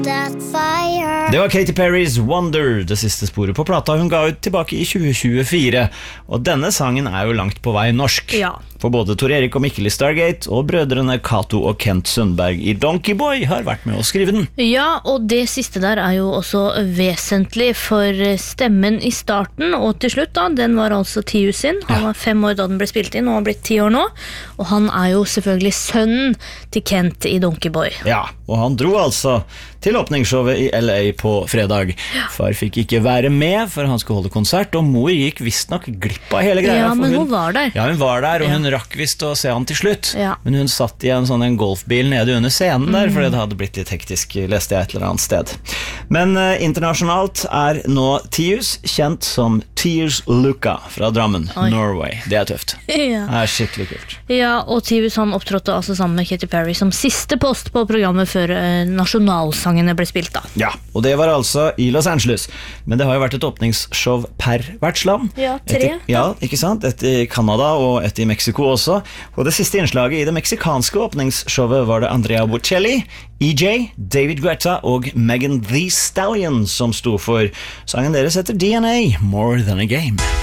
Det var Katy Perry's Wonder, det siste sporet på plata hun ga ut tilbake i 2024. Og denne sangen jo langt på vei norsk. Ja. For både Tor Erik og Mikkel i Stargate og brødrene Kato og Kent Sundberg i Donkey Boy har vært med å skrive den. Ja, og det siste der jo også vesentlig, for stemmen i starten og til slutt da, den var altså Tius sin. Han var 5 år da den ble spilt inn, og han har blitt 10 år nå. Og han jo selvfølgelig sønnen til Kent i Donkey Boy. Ja, og han dro altså til åpningsshowet i LA på fredag. Far fikk ikke være med, for han skulle holde konsert, og mor gikk visst nok glipp av hele greia. Ja, men hun var der. Ja, hun var der, og hun rakk visst å se han til slutt. Ja. Men hun satt i en golfbil nede under scenen der, fordi det hadde blitt litt hektisk, leste jeg et eller annet sted. Men internasjonalt nå Tius kjent som Tius Luca fra Drammen, Norway. Det tøft. Ja. Det skikkelig kult. Ja, og Tius han opptrådte altså sammen med Katy Perry som siste post på programmet før nasjonalsangene ble spilt da. Ja, og det var altså i Los Angeles. Men det har jo vært et åpningsshow per vertsland. Ja, 3. Ja, ikke sant? Et i Canada og et i Mexico også. Og det siste innslaget i det meksikanske åpningsshowet var det Andrea Bocelli, EJ, David Guetta og Megan Thee Stallion som sto for. Sangen deres heter DNA, More Than a Game.